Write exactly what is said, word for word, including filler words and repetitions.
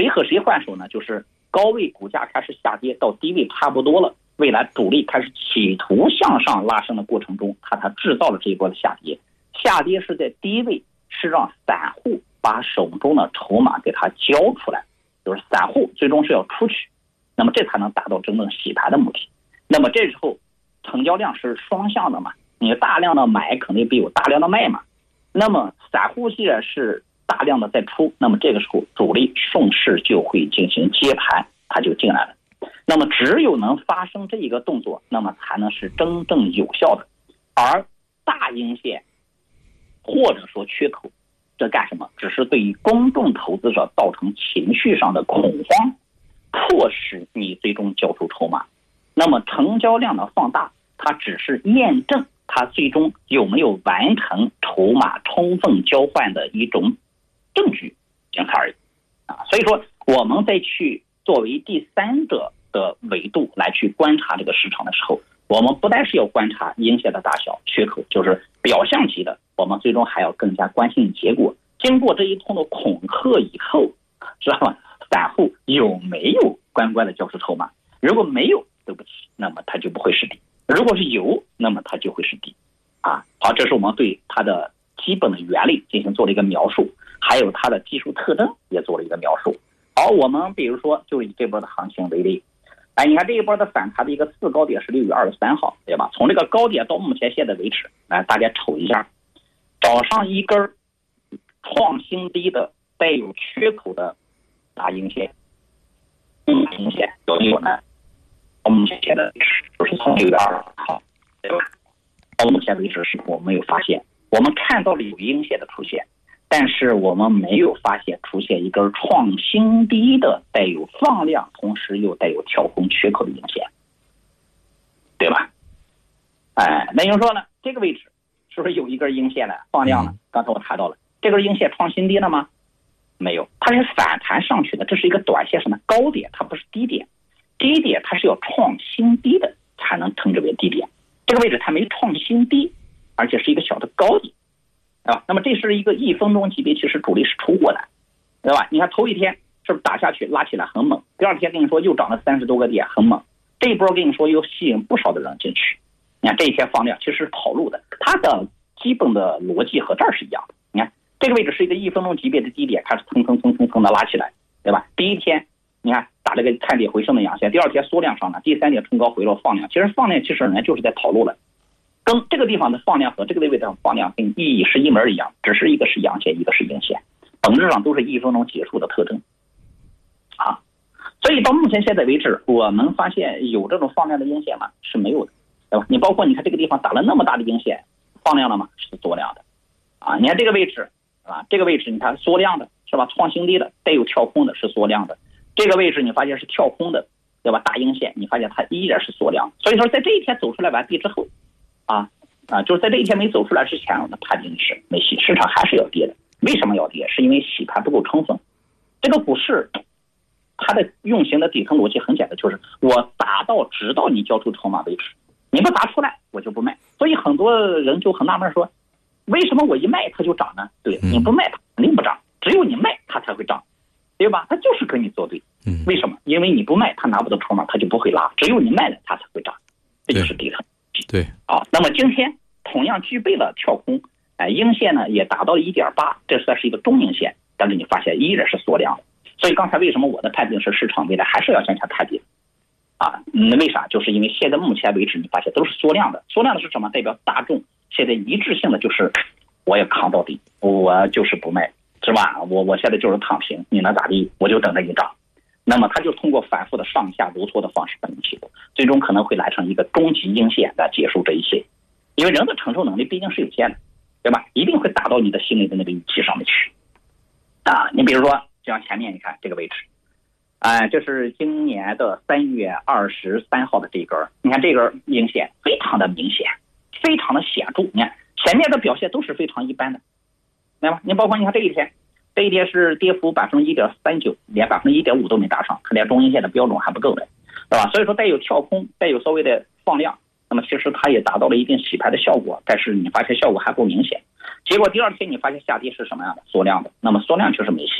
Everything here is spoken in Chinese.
和谁换手呢？就是高位股价开始下跌到低位差不多了，未来主力开始企图向上拉升的过程中，它它制造了这一波的下跌。下跌是在低位，是让散户把手中的筹码给它交出来，就是散户最终是要出去，那么这才能达到真正洗盘的目的。那么这时候成交量是双向的嘛，你大量的买肯定必有大量的卖嘛，那么散户既然是大量的在出，那么这个时候主力顺势就会进行接盘，它就进来了。那么只有能发生这一个动作，那么才能是真正有效的。而大阴线或者说缺口，这干什么？只是对于公众投资者造成情绪上的恐慌，迫使你最终交出筹码。那么成交量的放大，它只是验证它最终有没有完成筹码充分交换的一种证据，仅此而已啊。所以说我们再去作为第三者的维度来去观察这个市场的时候，我们不但是要观察阴线的大小缺口，就是表象级的，我们最终还要更加关心结果。经过这一通的恐吓以后，知道吗？散户有没有乖乖的交出筹码？如果没有，对不起，那么它就不会是底；如果是有，那么它就会是底。啊，好，这是我们对它的基本的原理进行做了一个描述，还有它的技术特征也做了一个描述。好，我们比如说就以这波的行情为例，哎，你看这一波的反弹的一个次高点是六月二十三号，对吧？从这个高点到目前现在为止，来大家瞅一下，早上一根创新低的带有缺口的大阴线，阴线有没有呢？到目前现在就是从六月二十号，对吧？到目前为止是我们没有发现，我们看到了有阴线的出现，但是我们没有发现出现一根创新低的带有放量同时又带有跳空缺口的阴线，对吧？哎，那就是说呢，这个位置是不是有一根阴线了放量了？刚才我谈到了这根阴线创新低了吗？没有，它是反弹上去的，这是一个短线上的高点，它不是低点。低点它是要创新低的才能称之为低点，这个位置它没创新低，而且是一个小的高点，对吧？那么这是一个一分钟级别，其实主力是出货的，对吧？你看头一天是不是打下去拉起来很猛，第二天跟你说又涨了三十多个点很猛，这一波跟你说又吸引不少的人进去，你看这一天放量其实是跑路的，它的基本的逻辑和这儿是一样的。你看这个位置是一个一分钟级别的低点，开始蹭蹭蹭蹭蹭的拉起来，对吧？第一天你看打了个探底回升的阳线，第二天缩量上来，第三天冲高回落放量，其实放量其实人家就是在跑路了，跟这个地方的放量和这个位置的放量跟意义是一模一样，只是一个是阳线，一个是阴线，本质上都是一分钟结束的特征啊。所以到目前现在为止，我们发现有这种放量的阴线吗？是没有的，对吧？你包括你看这个地方打了那么大的阴线，放量了吗？是缩量的啊。你看这个位置啊，这个位置你看缩量的是吧？创新低的带有跳空的是缩量的，这个位置你发现是跳空的，对吧？大阴线你发现它依然是缩量，所以说在这一天走出来完毕之后啊啊，就是在这一天没走出来之前，那判定是没戏，市场还是要跌的。为什么要跌？是因为洗盘不够充分。这个股市它的运行的底层逻辑很简单，就是我打到直到你交出筹码为止，你不打出来我就不卖。所以很多人就很纳闷说，为什么我一卖它就涨呢？对，你不卖它肯定不涨，只有你卖它才会涨，对吧？它就是跟你作对。为什么？因为你不卖它拿不到筹码，它就不会拉，只有你卖了它才会涨，这就是底层。 对， 好，那么今天同样具备了跳空，哎，阴线呢也达到了 一点八， 这算是一个中阴线，但是你发现依然是缩量的。所以刚才为什么我的判定是市场未来还是要向下探底啊？那为啥？就是因为现在目前为止你发现都是缩量的，缩量的是什么？代表大众现在一致性的就是我要扛到底，我就是不卖，是吧？我我现在就是躺平，你能咋地？我就等着你涨。那么它就通过反复的上下揉搓的方式进行起伏，最终可能会来成一个终极阴线来结束这一切。因为人的承受能力毕竟是有限的，对吧？一定会打到你的心里的那个预期上面去啊。你比如说就像前面你看这个位置，哎、呃，这是今年的三月二十三号的这根，你看这根阴线非常的明显，非常的显著。你看前面的表现都是非常一般的，对吧？你包括你看这一天。这一天是跌幅百分之一点三九，连百分之一点五都没达上，可连中阴线的标准还不够的，对吧？所以说带有跳空，带有稍微的放量，那么其实它也达到了一定洗牌的效果，但是你发现效果还不明显。结果第二天你发现下跌是什么样的？缩量的，那么缩量就是没戏。